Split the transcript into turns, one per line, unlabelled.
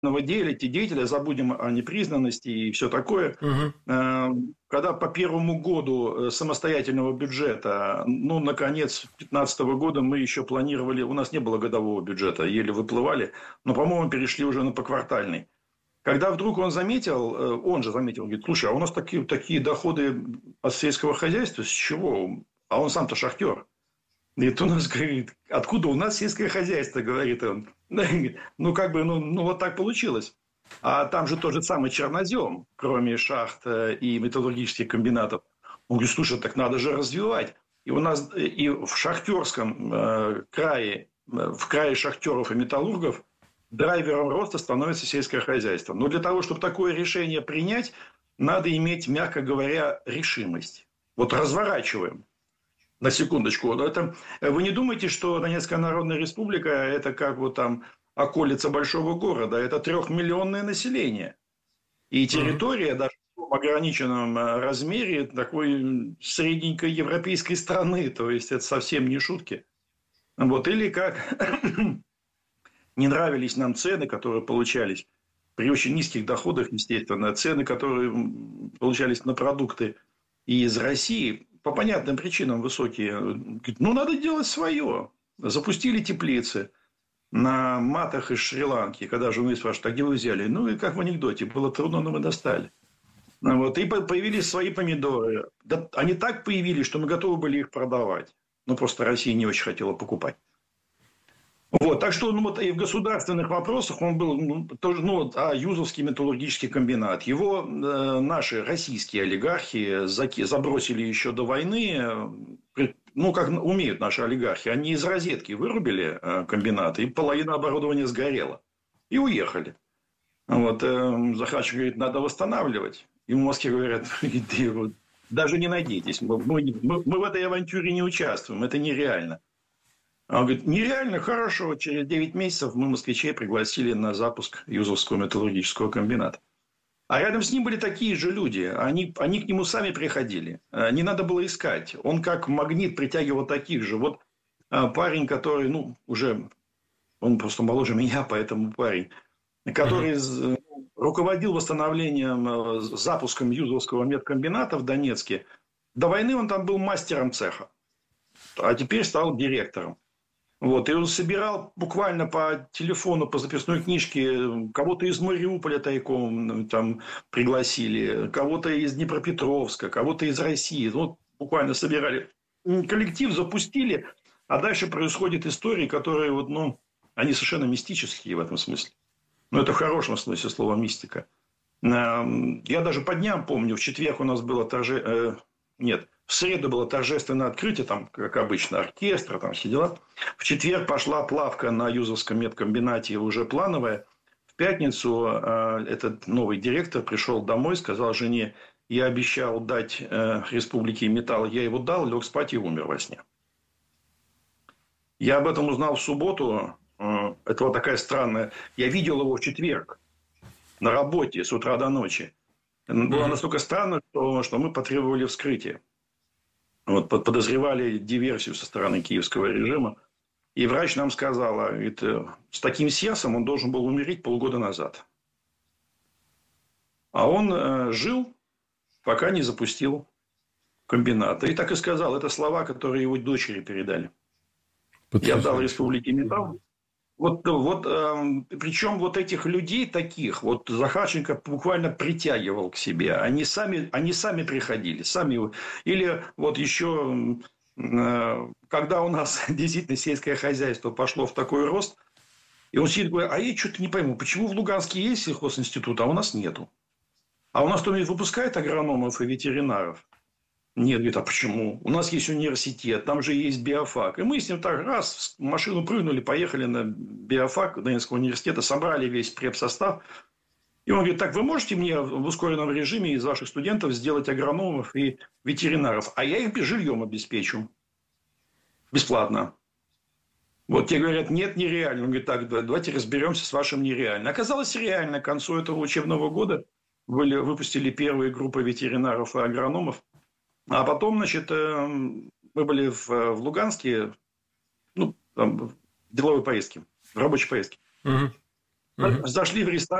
деятеля, забудем о непризнанности и все такое.
Мгм.
Когда по первому году самостоятельного бюджета, ну, наконец, 2015 года мы еще планировали, у нас не было годового бюджета, еле выплывали, но, по-моему, перешли уже на поквартальный. Когда вдруг он же заметил, говорит, слушай, а у нас такие доходы от сельского хозяйства, с чего? А он сам-то шахтер. Говорит, у нас, говорит, откуда у нас сельское хозяйство, говорит он. Ну, как бы, ну, вот так получилось. А там же тот же самый чернозем, кроме шахт и металлургических комбинатов. Он говорит, слушай, так надо же развивать. И у нас и в шахтерском крае, в крае шахтеров и металлургов драйвером роста становится сельское хозяйство. Но для того, чтобы такое решение принять, надо иметь, мягко говоря, решимость. Вот разворачиваем. На секундочку. Вы не думаете, что Донецкая Народная Республика – это как вот там околица большого города? Это 3-миллионное население. И
Мгм.
территория даже в ограниченном размере такой средненькой европейской страны. То есть, это совсем не шутки. Вот. Или как не нравились нам цены, которые получались при очень низких доходах, естественно, цены, которые получались на продукты из России, по понятным причинам высокие. Говорит, ну, надо делать свое. Запустили теплицы на матах из Шри-Ланки. Когда жены спрашивают, а где вы взяли? Ну, и как в анекдоте, было трудно, но мы достали. Вот. И появились свои помидоры. Да, они так появились, что мы готовы были их продавать. Но просто Россия не очень хотела покупать. Вот, так что, ну, вот и в государственных вопросах он был, ну, тоже, ну, вот, Юзовский металлургический комбинат. Его наши российские олигархи забросили еще до войны, ну, как умеют наши олигархи. Они из розетки вырубили комбинат, и половина оборудования сгорела. И уехали. Вот, Захарченко говорит, надо восстанавливать. Ему в Москве говорят, даже не надейтесь, мы в этой авантюре не участвуем, это нереально. А он говорит, нереально хорошо. Через 9 месяцев мы москвичей пригласили на запуск Юзовского металлургического комбината. А рядом с ним были такие же люди. Они к нему сами приходили. Не надо было искать. Он как магнит притягивал таких же. Вот парень, который, ну, уже, он просто моложе меня, поэтому парень,
Мгм.
который руководил восстановлением, запуском Юзовского медкомбината в Донецке. До войны он там был мастером цеха. А теперь стал директором. Вот, и он собирал буквально по телефону, по записной книжке, кого-то из Мариуполя тайком там пригласили, кого-то из Днепропетровска, кого-то из России. Вот буквально собирали. Коллектив запустили, а дальше происходят истории, которые вот, ну, они совершенно мистические в этом смысле. Ну, это в хорошем смысле слова мистика. Я даже по дням помню, в четверг у нас было нет, в среду было торжественное открытие, там, как обычно, оркестр, там все дела. В четверг пошла плавка на Юзовском медкомбинате уже плановая. В пятницу этот новый директор пришел домой, сказал жене, я обещал дать республике металл, я его дал, лег спать и умер во сне. Я об этом узнал в субботу. Это вот такая странная. Я видел его в четверг на работе с утра до ночи. Было
Мгм.
настолько странно, что мы потребовали вскрытия. Вот, подозревали диверсию со стороны киевского режима. И врач нам сказала, говорит, с таким сердцем он должен был умереть полгода назад. А он жил, пока не запустил комбинат. И так и сказал. Это слова, которые его дочери передали. Я дал
Потрясающе.
республике металл. Вот причем вот этих людей таких, вот Захарченко буквально притягивал к себе. Они сами приходили, сами. Или вот еще, когда у нас действительно сельское хозяйство пошло в такой рост, и он сидит и говорит, а я что-то не пойму, почему в Луганске есть сельхозинститут, а у нас нету? А у нас кто-нибудь выпускает агрономов и ветеринаров? Нет, говорит, а почему? У нас есть университет, там же есть биофак. И мы с ним так раз в машину прыгнули, поехали на биофак Донецкого университета, собрали весь препсостав. И он говорит, так, вы можете мне в ускоренном режиме из ваших студентов сделать агрономов и ветеринаров, а я их жильем обеспечу бесплатно. Вот те говорят, нет, нереально. Он говорит, так, давайте разберемся с вашим нереально. Оказалось реально, к концу этого учебного года выпустили первые группы ветеринаров и агрономов. А потом, значит, мы были в Луганске, ну, там, в деловой поездке, в рабочей поездке.
Мгм. Мгм.
Зашли в ресторан.